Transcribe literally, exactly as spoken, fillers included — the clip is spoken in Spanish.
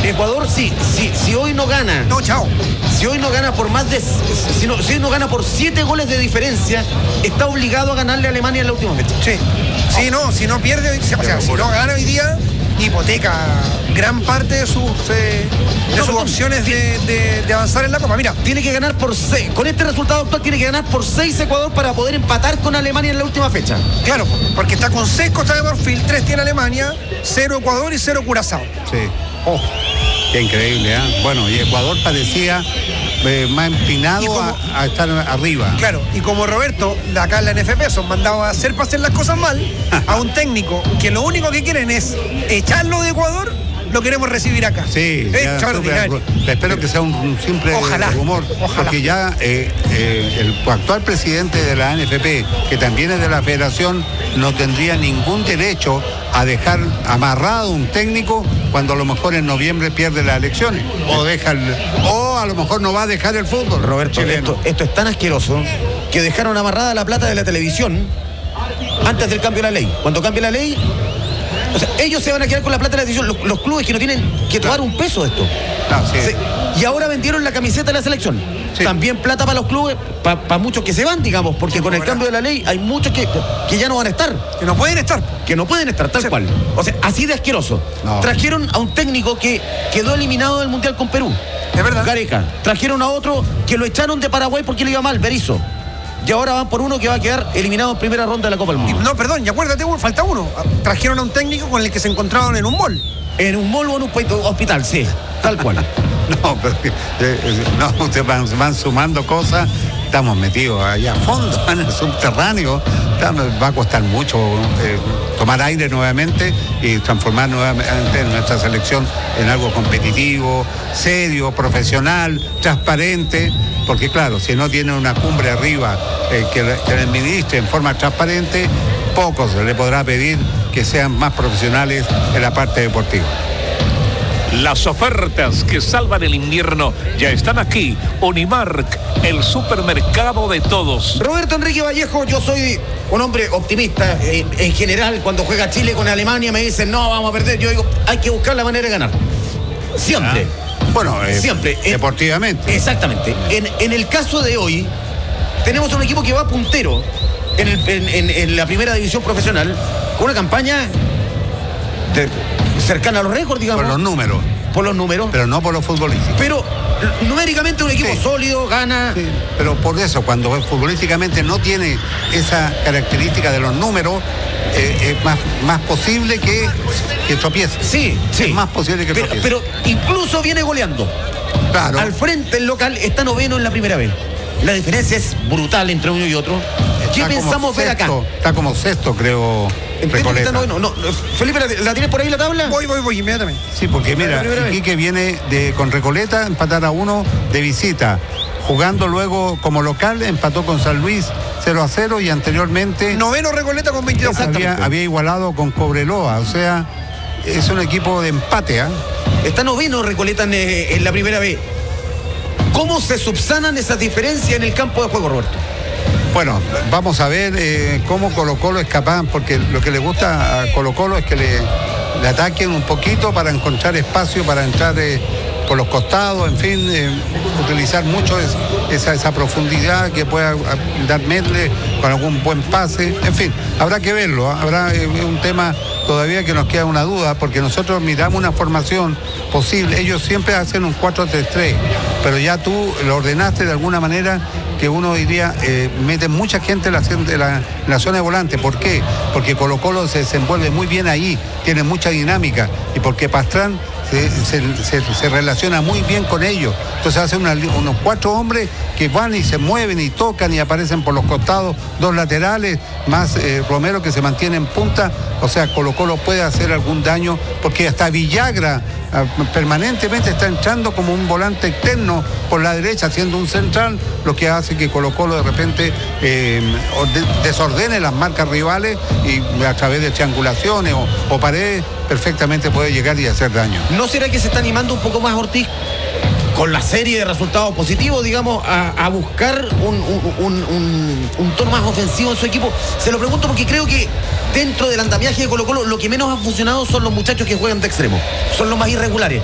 Ecuador, sí, sí, si hoy no gana. No, chao. Si hoy no gana por más de. Si, no, si hoy no gana por siete goles de diferencia, está obligado a ganarle a Alemania en la última fecha. Sí. Sí, no, si no pierde, o sea, si no gana hoy día, hipoteca gran parte de sus, eh, de No, sus no, opciones de, de, de avanzar en la Copa. Mira, Tiene que ganar por seis. Con este resultado actual tiene que ganar por seis Ecuador para poder empatar con Alemania en la última fecha. claro, porque está con seis Costa de Marfil, tres tiene Alemania, cero Ecuador y cero Curazao. Sí. Oh, qué increíble, ¿eh? Bueno, y Ecuador parecía eh, más empinado como, a, a estar arriba. Claro, y como Roberto, acá en la N F P son mandados a hacer para hacer las cosas mal, a un técnico que lo único que quieren es echarlo de Ecuador, lo queremos recibir acá. Sí, ya, extraordinario. super, espero que sea un, un simple Ojalá, rumor, ojalá. porque ya eh, eh, el actual presidente de la N F P, que también es de la federación, no tendría ningún derecho a dejar amarrado un técnico cuando a lo mejor en noviembre pierde las elecciones, o deja el, o a lo mejor no va a dejar el fútbol. Roberto, esto, esto es tan asqueroso que dejaron amarrada la plata de la televisión antes del cambio de la ley. Cuando cambie la ley, o sea, ellos se van a quedar con la plata de la televisión, los, los clubes que no tienen que tomar un peso de esto. No, sí. Se, y ahora vendieron la camiseta de la selección. Sí. También plata para los clubes, para pa muchos que se van, digamos, porque Sí, con el bueno. cambio de la ley hay muchos que, que ya no van a estar. Que no pueden estar. Que no pueden estar, tal Sí. cual. O sea, así de asqueroso. No. Trajeron a un técnico que quedó eliminado del Mundial con Perú. Es verdad. Gareca. Trajeron a otro que lo echaron de Paraguay porque le iba mal, Berizzo. Y ahora van por uno que va a quedar eliminado en primera ronda de la Copa del Y, Mundo. no, perdón, y acuérdate, falta uno. Trajeron a un técnico con el que se encontraron en un mall. En un mall o en un pe- hospital, sí. Tal cual. No, pero eh, eh, no, ustedes van, van sumando cosas, estamos metidos allá a fondo, en el subterráneo, Estamos- va a costar mucho eh, tomar aire nuevamente y transformar nuevamente nuestra selección en algo competitivo, serio, profesional, transparente, porque claro, si no tiene una cumbre arriba eh, que, le- que le administre en forma transparente, poco se le podrá pedir que sean más profesionales en la parte deportiva. Las ofertas que salvan el invierno ya están aquí. Unimark, el supermercado de todos. Roberto Enrique Vallejo, yo soy un hombre optimista. En, en general, cuando juega Chile con Alemania me dicen, no, vamos a perder. Yo digo, hay que buscar la manera de ganar. Siempre. Ah, bueno, eh, Siempre. En- deportivamente. Exactamente. En, en el caso de hoy, tenemos un equipo que va puntero en, el- en- en- en la primera división profesional, con una campaña de- cercana a los récords, digamos. Por los números, Por los números. pero no por los futbolísticos. Pero numéricamente un equipo Sí. sólido, gana. Sí, pero por eso, cuando futbolísticamente no tiene esa característica de los números, eh, es más, más posible que, que tropiece. Sí, sí. Es más posible que pero, tropiece. pero incluso viene goleando. claro. Al frente el local está noveno en la primera vez. La diferencia es brutal entre uno y otro. ¿Qué Está como pensamos ver acá? sexto, Está como sexto, creo, Entiendo que Recoleta. está noveno. No, no, Felipe, ¿la, la tienes por ahí la tabla? Voy, voy, voy, inmediatamente. Sí, porque mira, La primera vez. Iquique viene de, con Recoleta, empatar a uno de visita. Jugando luego como local, empató con San Luis cero a cero y anteriormente Noveno Recoleta con veintidós puntos. había, había igualado con Cobreloa. O sea, es un equipo de empate, ¿ah? Está noveno Recoleta en, eh, en la primera vez. ¿Cómo se subsanan esas diferencias en el campo de juego, Roberto? Bueno, vamos a ver eh, cómo Colo Colo es capaz, porque lo que le gusta a Colo Colo es que le, le ataquen un poquito para encontrar espacio, para entrar eh, por los costados, en fin, eh, utilizar mucho es- esa, esa profundidad que pueda ah, dar Medley con algún buen pase, en fin, habrá que verlo, ¿ah? Habrá eh, un tema todavía que nos queda una duda, porque nosotros miramos una formación posible, ellos siempre hacen un cuatro tres tres, pero ya tú lo ordenaste de alguna manera que uno diría, eh, mete mucha gente en la, en la- en la zona de volante. ¿Por qué? Porque Colo Colo se desenvuelve muy bien ahí, tiene mucha dinámica, y porque Pastrán se, se- se- se relaciona muy bien con ellos. Entonces hacen una- unos cuatro hombres que van y se mueven y tocan y aparecen por los costados, dos laterales, más eh, Romero que se mantiene en punta. O sea, Colo Colo puede hacer algún daño, porque hasta Villagra ah, permanentemente está entrando como un volante externo por la derecha, haciendo un central, lo que hace que Colo Colo de repente eh, orde- desordene las marcas rivales y a través de triangulaciones o, o paredes perfectamente puede llegar y hacer daño. ¿No será que se está animando un poco más Ortiz con la serie de resultados positivos, digamos, a, a buscar un, un, un, un- un tono más ofensivo en su equipo? Se lo pregunto porque creo que dentro del andamiaje de Colo Colo lo que menos ha funcionado son los muchachos que juegan de extremo. Son los más irregulares.